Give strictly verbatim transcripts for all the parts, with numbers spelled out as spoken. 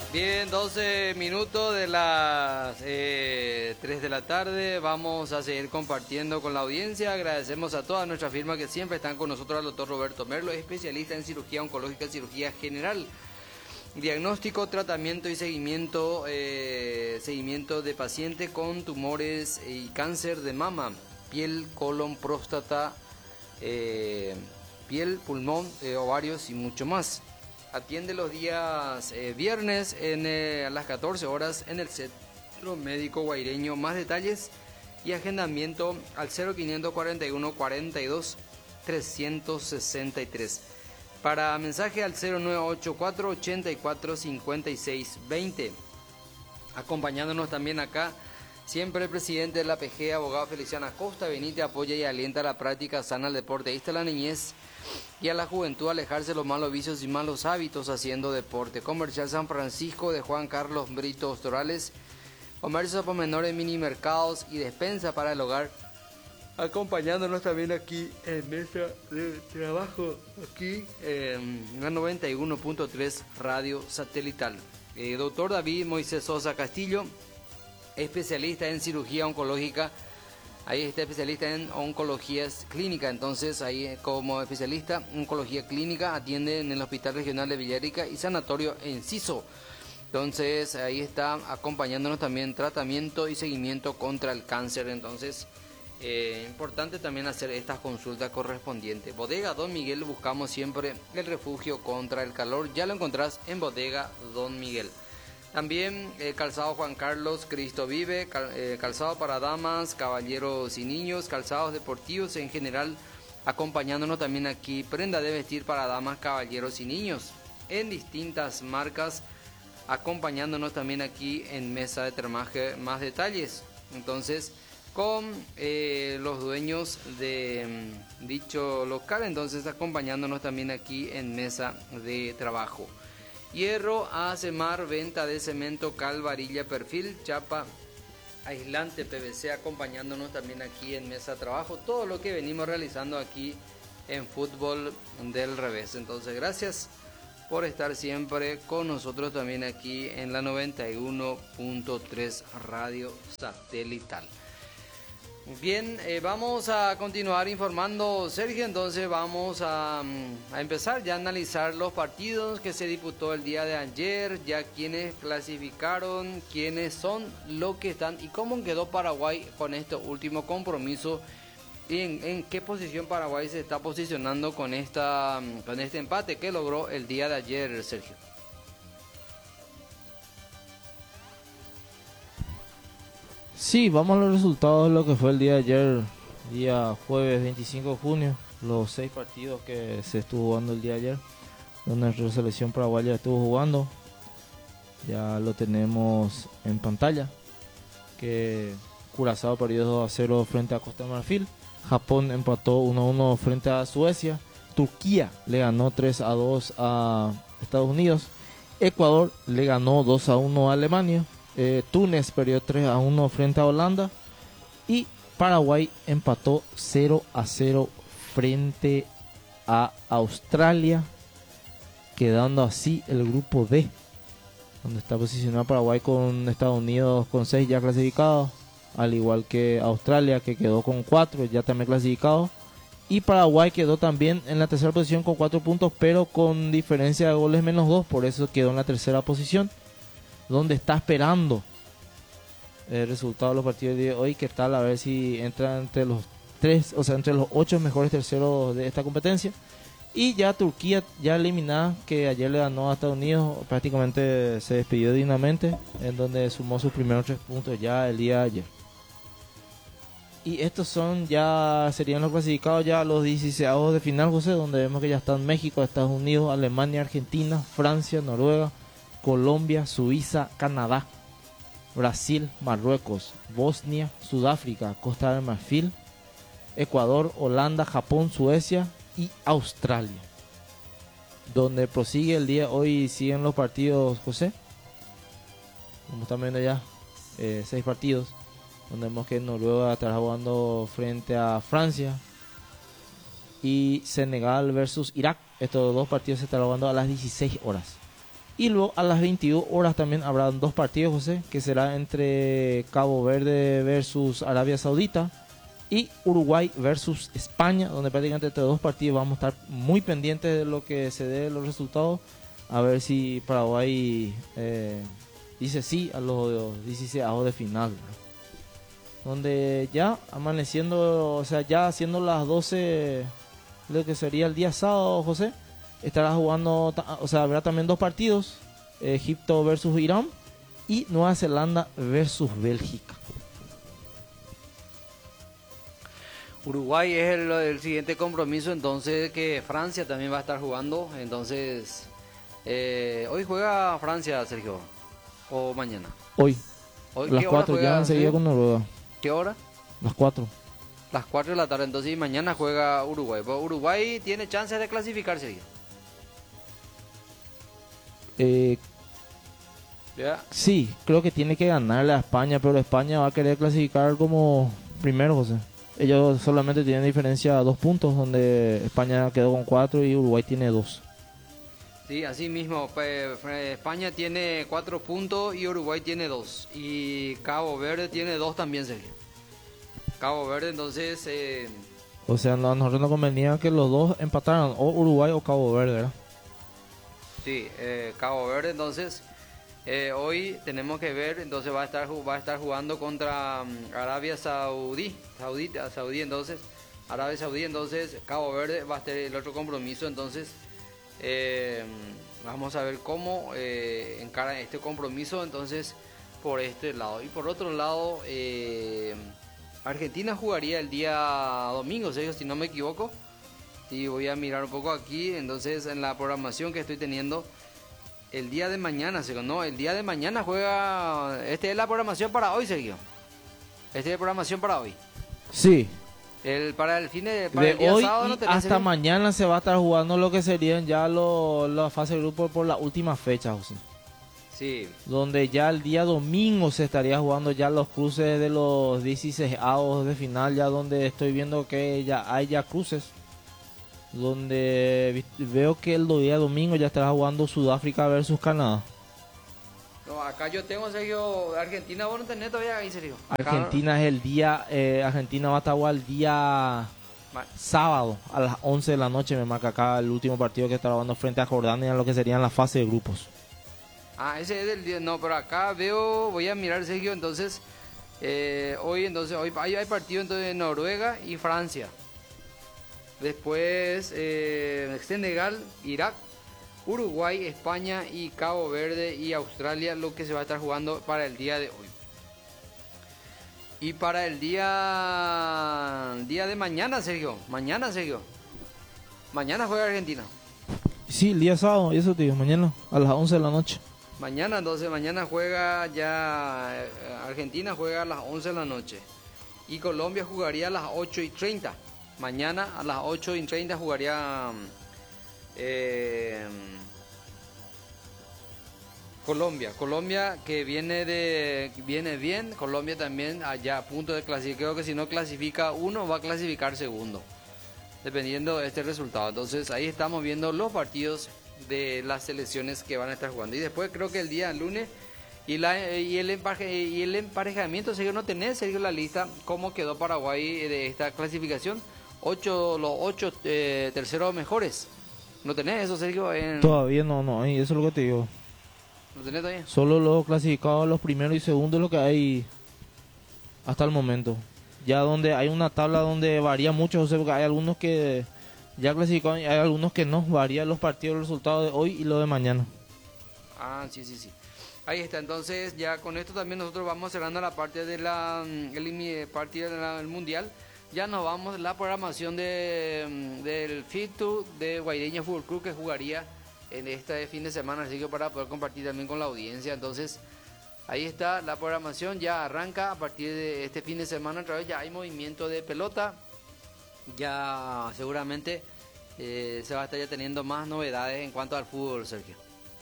Bien, doce minutos de las eh, tres de la tarde. Vamos a seguir compartiendo con la audiencia. Agradecemos a toda nuestra firma que siempre están con nosotros, al doctor Roberto Merlo, especialista en cirugía oncológica y cirugía general. Diagnóstico, tratamiento y seguimiento, eh, seguimiento de pacientes con tumores y cáncer de mama, piel, colon, próstata, eh, piel, pulmón, eh, ovarios y mucho más. Atiende los días eh, viernes en, eh, a las catorce horas en el Centro Médico Guaireño. Más detalles y agendamiento al cero quinientos cuarenta y uno cuarenta y dos trescientos sesenta y tres. Para mensaje al cero nueve ocho cuatro ochenta y cuatro cincuenta y seis veinte. Acompañándonos también acá siempre el presidente de la P G, abogado Feliciano Acosta Benítez, apoya y alienta la práctica sana al deportista, a la niñez y a la juventud a alejarse de los malos vicios y malos hábitos haciendo deporte. Comercial San Francisco de Juan Carlos Britos Torales, comercios por menores, mini mercados y despensa para el hogar. Acompañándonos también aquí en mesa de trabajo, aquí en la noventa y uno punto tres Radio Satelital. Eh, doctor David Moisés Sosa Castillo, especialista en cirugía oncológica. Ahí está especialista en oncología clínica, entonces ahí como especialista en oncología clínica atiende en el Hospital Regional de Villarrica y Sanatorio Enciso. Entonces ahí está acompañándonos también tratamiento y seguimiento contra el cáncer. Entonces eh, importante también hacer estas consultas correspondientes. Bodega Don Miguel, buscamos siempre el refugio contra el calor. Ya lo encontrás en Bodega Don Miguel. También eh, calzado Juan Carlos Cristo Vive, cal, eh, calzado para damas, caballeros y niños, calzados deportivos en general, acompañándonos también aquí, prenda de vestir para damas, caballeros y niños, en distintas marcas, acompañándonos también aquí en mesa de termaje, más detalles. Entonces, con eh, los dueños de mm, dicho local, entonces acompañándonos también aquí en mesa de trabajo. Hierro, Acemar, venta de cemento, cal, varilla, perfil, chapa, aislante, P V C, acompañándonos también aquí en mesa de trabajo. Todo lo que venimos realizando aquí en Fútbol del Revés. Entonces, gracias por estar siempre con nosotros también aquí en la noventa y uno punto tres Radio Satelital. Bien, eh, vamos a continuar informando, Sergio. Entonces vamos a, a empezar ya a analizar los partidos que se disputó el día de ayer, ya quienes clasificaron, quiénes son, lo que están y cómo quedó Paraguay con este último compromiso y en, en qué posición Paraguay se está posicionando con, esta, con este empate que logró el día de ayer, Sergio. Sí, vamos a los resultados de lo que fue el día de ayer, día jueves veinticinco de junio, los seis partidos que se estuvo jugando el día de ayer, donde nuestra selección paraguaya estuvo jugando. Ya lo tenemos en pantalla, que Curazao perdió dos a cero frente a Costa de Marfil, Japón empató uno a uno frente a Suecia, Turquía le ganó tres a dos a Estados Unidos, Ecuador le ganó dos a uno a Alemania, Eh, Túnez perdió tres a uno frente a Holanda y Paraguay empató cero a cero frente a Australia, quedando así el grupo D, donde está posicionado Paraguay con Estados Unidos con seis ya clasificados, al igual que Australia, que quedó con cuatro ya también clasificados, y Paraguay quedó también en la tercera posición con cuatro puntos, pero con diferencia de goles menos dos, por eso quedó en la tercera posición, donde está esperando el resultado de los partidos de hoy. ¿Qué tal? A ver si entra entre los tres, o sea, entre los ocho mejores terceros de esta competencia. Y ya Turquía, ya eliminada, que ayer le ganó a Estados Unidos, prácticamente se despidió dignamente, en donde sumó sus primeros tres puntos ya el día de ayer. Y estos son ya, serían los clasificados ya a los dieciséis de final, José, donde vemos que ya están México, Estados Unidos, Alemania, Argentina, Francia, Noruega, Colombia, Suiza, Canadá, Brasil, Marruecos, Bosnia, Sudáfrica, Costa de Marfil, Ecuador, Holanda, Japón, Suecia y Australia. Donde prosigue el día hoy, siguen los partidos, José. Como están viendo ya, eh, seis partidos, donde vemos que Noruega estará jugando frente a Francia y Senegal versus Irak. Estos dos partidos se estarán jugando a las dieciséis horas. Y luego a las veintidós horas también habrá dos partidos, José, que será entre Cabo Verde versus Arabia Saudita y Uruguay versus España, donde prácticamente entre dos partidos vamos a estar muy pendientes de lo que se dé los resultados, a ver si Paraguay eh, dice sí a los dieciséis de final, ¿verdad? Donde ya amaneciendo, o sea, ya haciendo las doce, lo que sería el día sábado, José, estará jugando, o sea, habrá también dos partidos, Egipto versus Irán y Nueva Zelanda versus Bélgica. Uruguay es el, el siguiente compromiso, entonces que Francia también va a estar jugando, entonces eh, hoy juega Francia, Sergio, o mañana. Hoy, hoy las cuatro, ya enseguida con Noruega. ¿Qué hora? Las cuatro. Las cuatro de la tarde, entonces y mañana juega Uruguay. Pues Uruguay tiene chances de clasificarse, Sergio. Eh, ¿Ya? Sí, creo que tiene que ganarle a España, pero España va a querer clasificar como primero, José. Ellos solamente tienen diferencia a dos puntos, donde España quedó con cuatro y Uruguay tiene dos. Sí, así mismo. Pues, España tiene cuatro puntos y Uruguay tiene dos. Y Cabo Verde tiene dos también, Sergio. Cabo Verde, entonces... Eh... O sea, no, a nosotros nos convenía que los dos empataran, o Uruguay o Cabo Verde, ¿verdad? Sí, eh, Cabo Verde, entonces... Eh, hoy tenemos que ver, entonces va a estar va a estar jugando contra um, Arabia Saudí, Saudí, Saudí, entonces Arabia Saudí, entonces Cabo Verde va a estar el otro compromiso, entonces eh, vamos a ver cómo eh, encara este compromiso, entonces por este lado y por otro lado eh, Argentina jugaría el día domingo, ¿sí? Si no me equivoco, y voy a mirar un poco aquí, entonces en la programación que estoy teniendo. El día de mañana, Sergio, no, el día de mañana juega... Esta es la programación para hoy, Sergio. Esta es la programación para hoy. Sí. El, para el fin de... Para de el día hoy sábado, ¿no tenés, hasta Sergio? mañana se va a estar jugando lo que serían ya los la fase de grupo por la última fecha, José. Sí. Donde ya el día domingo se estaría jugando ya los cruces de los dieciséis avos de final, ya donde estoy viendo que ya hay ya cruces. Donde veo que el día domingo ya estará jugando Sudáfrica versus Canadá. No, acá yo tengo, Sergio, Argentina, vos no tenés todavía ahí, Sergio. Acá Argentina no... es el día, eh, Argentina va a estar jugando el día Ma... sábado a las once de la noche, me marca acá el último partido que está jugando frente a Jordania en lo que serían la fase de grupos. Ah, ese es del día, no, pero acá veo, voy a mirar, Sergio, entonces, eh, hoy, entonces, hoy hay, hay partido entonces de Noruega y Francia. Después eh, Senegal, Irak, Uruguay, España y Cabo Verde y Australia, lo que se va a estar jugando para el día de hoy. Y para el día el día de mañana, Sergio, mañana, Sergio, mañana juega Argentina. Sí, el día sábado, eso te digo, mañana a las once de la noche. Mañana, entonces, mañana juega ya, eh, Argentina juega a las once de la noche. Y Colombia jugaría a las ocho y treinta. Mañana a las ocho y treinta jugaría eh, Colombia. Colombia que viene de viene bien. Colombia también allá a punto de clasificar. Creo que si no clasifica uno va a clasificar segundo. Dependiendo de este resultado. Entonces ahí estamos viendo los partidos de las selecciones que van a estar jugando. Y después creo que el día lunes y, la, y, el, empaje, y el emparejamiento, Sergio, no tenés, Sergio, la lista, cómo quedó Paraguay de esta clasificación. Ocho, los ocho eh, terceros mejores. ¿No tenés eso, Sergio? En... Todavía no, no, eso es lo que te digo. ¿No tenés todavía? Solo los clasificados, los primeros y segundos es lo que hay hasta el momento. Ya donde hay una tabla donde varía mucho, José, porque hay algunos que ya clasificaron y hay algunos que no. Varían los partidos, los resultados de hoy y lo de mañana. Ah, sí, sí, sí. Ahí está, entonces ya con esto también nosotros vamos cerrando la parte de la el, parte del Mundial. Ya nos vamos a la programación de, del Fitu de Guaireña Fútbol Club que jugaría en este fin de semana, así que para poder compartir también con la audiencia. Entonces, ahí está la programación, ya arranca a partir de este fin de semana, otra vez ya hay movimiento de pelota, ya seguramente eh, se va a estar ya teniendo más novedades en cuanto al fútbol, Sergio.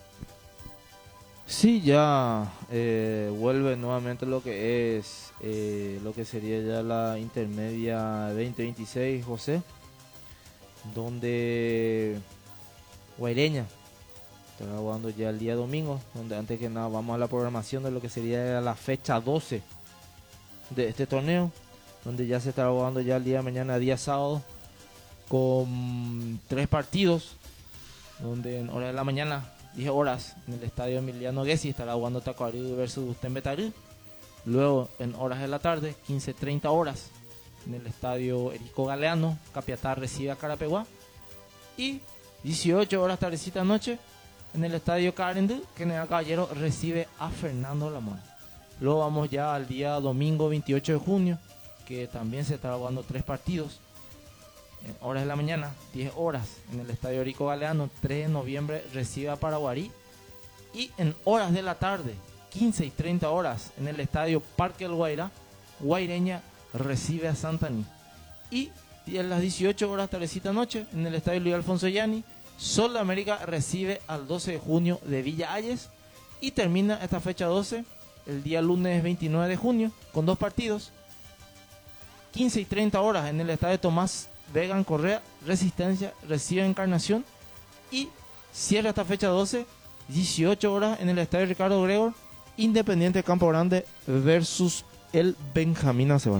Sí, ya eh, vuelve nuevamente lo que es, eh, lo que sería ya la intermedia veinte veintiséis, José, donde Guaireña estará jugando ya el día domingo, donde antes que nada vamos a la programación de lo que sería la fecha doce de este torneo, donde ya se estará jugando ya el día de mañana, día sábado, con tres partidos, donde en hora de la mañana, diez horas, en el estadio Emiliano Gessi estará jugando Tacuarí versus Tembetarú. Luego en horas de la tarde, quince treinta horas, en el estadio Erico Galeano, Capiatá recibe a Carapeguá. Y dieciocho horas tardecita noche, en el estadio Carendú, General Caballero recibe a Fernando Lamón. Luego vamos ya al día domingo veintiocho de junio, que también se estará jugando tres partidos. En horas de la mañana, diez horas, en el estadio Erico Galeano, tres de noviembre recibe a Paraguarí. Y en horas de la tarde, quince y treinta horas, en el estadio Parque El Guairá, Guaireña recibe a Santaní. Y a las dieciocho horas tardecita noche, en el estadio Luis Alfonso Yani, Sol de América recibe al doce de junio de Villa Hayes. Y termina esta fecha doce el día lunes veintinueve de junio con dos partidos. quince y treinta horas en el estadio Tomás Vegan Correa, Resistencia recibe Encarnación. Y cierra esta fecha doce, dieciocho horas en el estadio Ricardo Gregor, Independiente Campo Grande versus el Benjamín Acebal.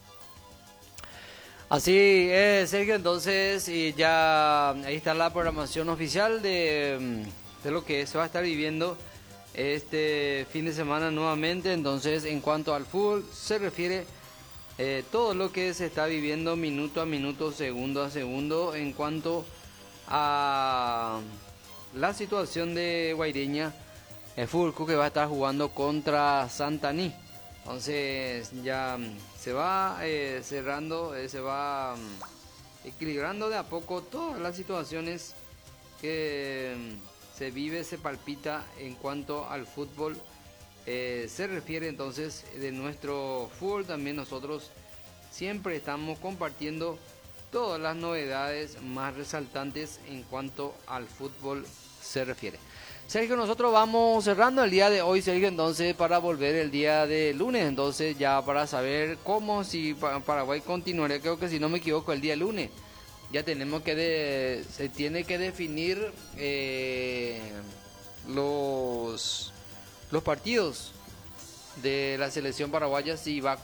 Así es, Sergio, entonces y ya ahí está la programación oficial de, de lo que se va a estar viviendo este fin de semana nuevamente. Entonces, en cuanto al fútbol se refiere, eh, todo lo que se está viviendo minuto a minuto, segundo a segundo, en cuanto a la situación de Guaireña, el fútbol Club que va a estar jugando contra Santaní. Entonces ya se va eh, cerrando, eh, se va um, equilibrando de a poco todas las situaciones que um, se vive, se palpita en cuanto al fútbol eh, se refiere. Entonces, de nuestro fútbol también nosotros siempre estamos compartiendo todas las novedades más resaltantes en cuanto al fútbol se refiere. Sergio, nosotros vamos cerrando el día de hoy, Sergio, entonces para volver el día de lunes, entonces ya para saber cómo, si Paraguay continuaría, creo que si no me equivoco, el día lunes. Ya tenemos que, de, se tiene que definir eh, los, los partidos de la selección paraguaya, si va